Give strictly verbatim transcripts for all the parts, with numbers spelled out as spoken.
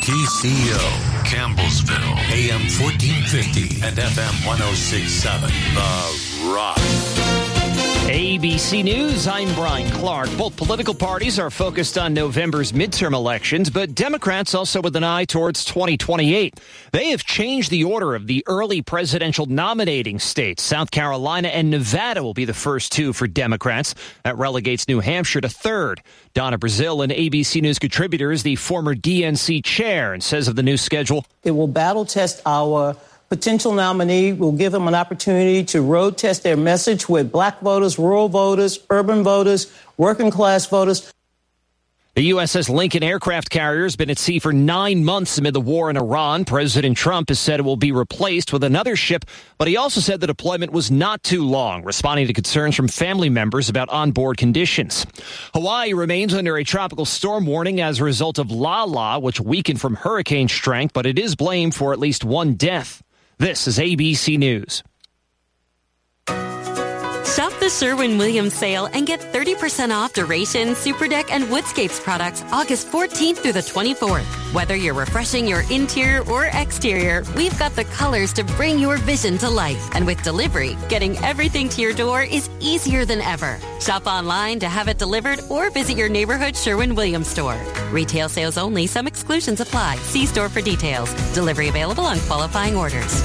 K C O, Campbellsville, A M fourteen fifty and F M one oh six point seven. The Rock. A B C News, I'm Brian Clark. Both political parties are focused on November's midterm elections, but Democrats also with an eye towards twenty twenty-eight. They have changed the order of the early presidential nominating states. South Carolina and Nevada will be the first two for Democrats. That relegates New Hampshire to third. Donna Brazil, an A B C News contributor, is the former D N C chair and says of the new schedule, it will battle test our potential nominee. Will give them an opportunity to road test their message with black voters, rural voters, urban voters, working class voters. The U S S Lincoln aircraft carrier has been at sea for nine months amid the war in Iran. President Trump has said it will be replaced with another ship, but he also said the deployment was not too long, responding to concerns from family members about onboard conditions. Hawaii remains under a tropical storm warning as a result of Lala, which weakened from hurricane strength, but it is blamed for at least one death. This is A B C News. Shop the Sherwin-Williams sale and get thirty percent off Duration, Superdeck, and Woodscapes products August fourteenth through the twenty-fourth. Whether you're refreshing your interior or exterior, we've got the colors to bring your vision to life. And with delivery, getting everything to your door is easier than ever. Shop online to have it delivered or visit your neighborhood Sherwin-Williams store. Retail sales only. Some exclusions apply. See store for details. Delivery available on qualifying orders.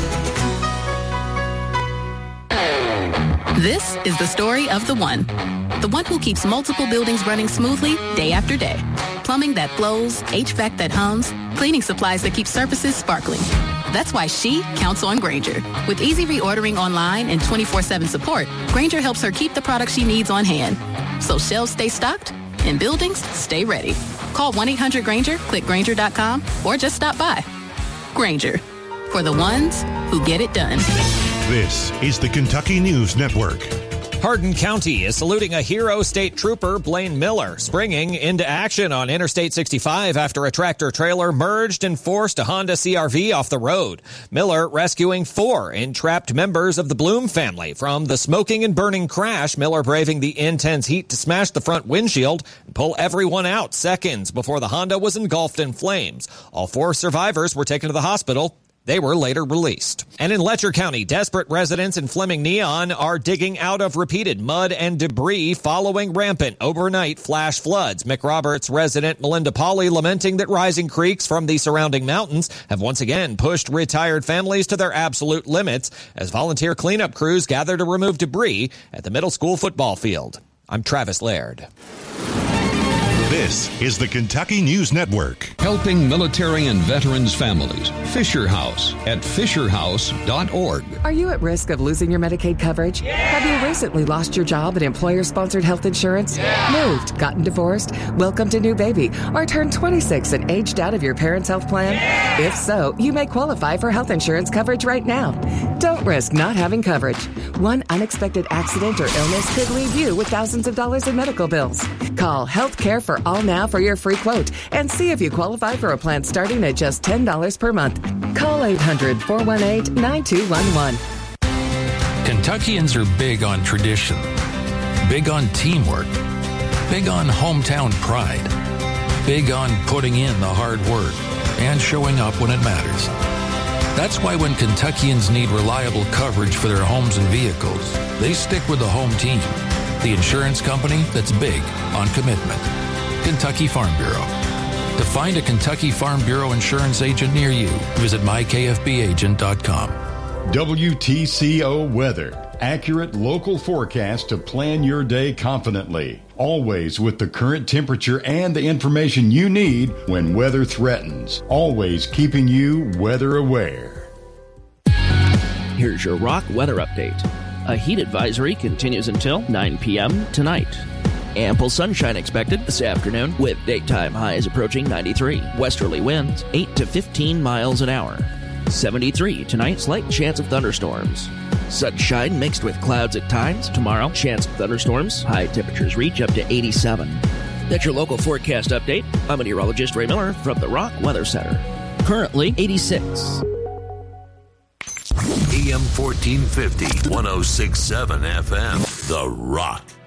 This is the story of the one. The one who keeps multiple buildings running smoothly day after day. Plumbing that flows, H V A C that hums, cleaning supplies that keep surfaces sparkling. That's why she counts on Grainger. With easy reordering online and twenty-four seven support, Grainger helps her keep the products she needs on hand. So shelves stay stocked and buildings stay ready. Call one eight hundred Grainger, click Grainger dot com, or just stop by. Grainger, for the ones who get it done. This is the Kentucky News Network. Hardin County is saluting a hero state trooper, Blaine Miller, springing into action on Interstate sixty-five after a tractor-trailer merged and forced a Honda C R V off the road. Miller rescuing four entrapped members of the Bloom family from the smoking and burning crash, Miller braving the intense heat to smash the front windshield and pull everyone out seconds before the Honda was engulfed in flames. All four survivors were taken to the hospital. They were later released. And in Letcher County, desperate residents in Fleming Neon are digging out of repeated mud and debris following rampant overnight flash floods. McRoberts resident Melinda Pauley lamenting that rising creeks from the surrounding mountains have once again pushed retired families to their absolute limits as volunteer cleanup crews gather to remove debris at the middle school football field. I'm Travis Laird. This is the Kentucky News Network. Helping military and veterans families. Fisher House at fisher house dot org. Are you at risk of losing your Medicaid coverage? Yeah. Have you recently lost your job at employer-sponsored health insurance? Yeah. Moved, gotten divorced, welcomed a new baby, or turned twenty-six and aged out of your parents' health plan? Yeah. If so, you may qualify for health insurance coverage right now. Don't risk not having coverage. One unexpected accident or illness could leave you with thousands of dollars in medical bills. Call Healthcare for All now for your free quote and see if you qualify for a plan starting at just ten dollars per month. Call eight hundred, four one eight, nine two one one. Kentuckians are big on tradition, big on teamwork, big on hometown pride, big on putting in the hard work and showing up when it matters. That's why when Kentuckians need reliable coverage for their homes and vehicles, they stick with the home team, the insurance company that's big on commitment. Kentucky Farm Bureau. To find a Kentucky Farm Bureau insurance agent near you, visit my k f b agent dot com. W T C O Weather. Accurate local forecast to plan your day confidently. Always with the current temperature and the information you need when weather threatens. Always keeping you weather aware. Here's your Rock weather update. A heat advisory continues until nine p.m. tonight. Ample sunshine expected this afternoon with daytime highs approaching ninety-three. Westerly winds eight to fifteen miles an hour. seventy-three tonight, slight chance of thunderstorms. Sunshine mixed with clouds at times. Tomorrow, chance of thunderstorms. High temperatures reach up to eighty-seven. That's your local forecast update. I'm meteorologist Ray Miller from the Rock Weather Center. Currently eighty-six. A M fourteen fifty, one oh six point seven F M, The Rock.